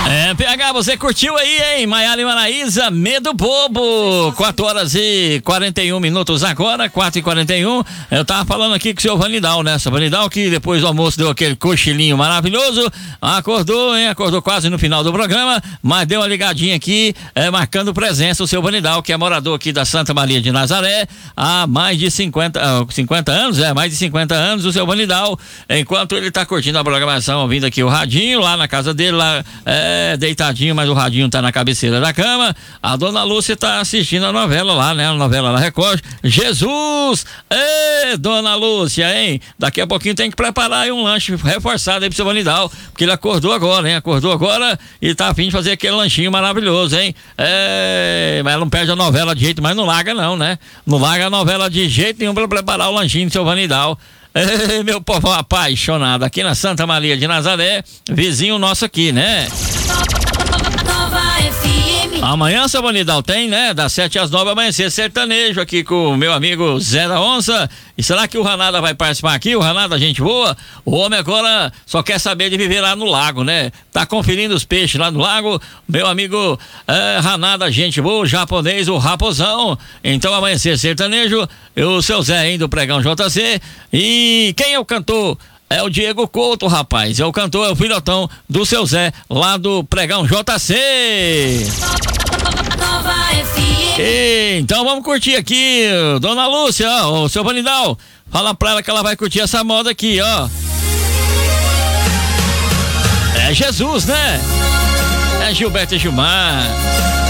PH, você curtiu aí, hein? Maiara e Maraísa, Medo Bobo. 4h41 agora, 4h41. Eu tava falando aqui com o seu Vanidal, né? Seu Vanidal, que depois do almoço deu aquele cochilinho maravilhoso. Acordou, hein? Acordou quase no final do programa, mas deu uma ligadinha aqui, marcando presença o seu Vanidal, que é morador aqui da Santa Maria de Nazaré há mais de 50 anos, mais de 50 anos, o seu Vanidal, enquanto ele tá curtindo a programação, ouvindo aqui o radinho lá na casa dele, lá deitadinho, mas o radinho tá na cabeceira da cama. A dona Lúcia tá assistindo a novela lá, né? A novela da Record. Jesus! Dona Lúcia, hein? Daqui a pouquinho tem que preparar aí um lanche reforçado aí pro seu Vanidal, porque ele acordou agora, hein? Acordou agora e tá a fim de fazer aquele lanchinho maravilhoso, hein? Mas ela não perde a novela de jeito, mas não larga não, né? Não larga a novela de jeito nenhum pra preparar o lanchinho do seu Vanidal. Meu povo apaixonado aqui na Santa Maria de Nazaré, vizinho nosso aqui, né? Amanhã, seu Vanidal, tem, né? Das 7 às 9 amanhecer sertanejo aqui com o meu amigo Zé da Onça. E será que o Ranada vai participar aqui? O Ranada, gente boa. O homem agora só quer saber de viver lá no lago, né? Tá conferindo os peixes lá no lago. Meu amigo Ranada, gente boa, o japonês, o Raposão. Então, amanhecer sertanejo, o seu Zé, hein, do Pregão JC. E quem é o cantor? É o Diego Couto, rapaz. É o cantor, é o filhotão do seu Zé, lá do Pregão JC. Então vamos curtir aqui, dona Lúcia, ó, o seu Vanidal. Fala pra ela que ela vai curtir essa moda aqui, ó. É Jesus, né? É Gilberto e Gilmar.